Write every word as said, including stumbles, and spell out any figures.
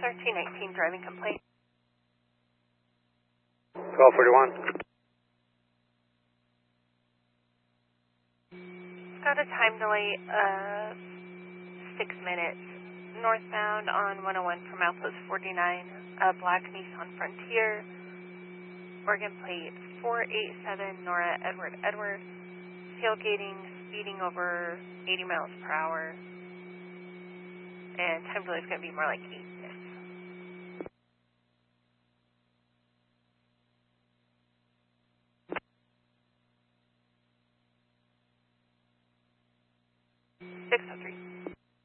thirteen eighteen driving complaint. twelve forty-one. Got a time delay of six minutes. Northbound on one oh one from Outpost forty-nine, a black Nissan Frontier, Oregon plate four eight seven, Nora Edward Edward, tailgating, speeding over eighty miles per hour, and time delay is going to be more like eight minutes. six oh three.